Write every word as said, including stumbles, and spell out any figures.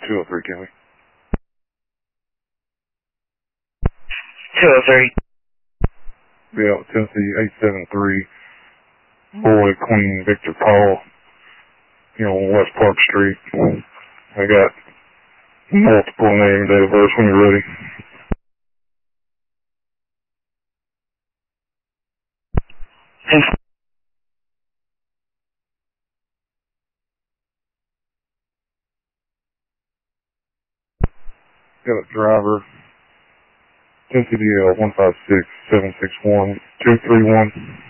two oh three, Kelly. two oh three. Yeah, Tennessee eight seven three, Boy, Queen, Victor, Paul, you know, on West Park Street. I got multiple name, date of birth when you're ready. Got a driver, Tennessee D L one five six seven six one two three one.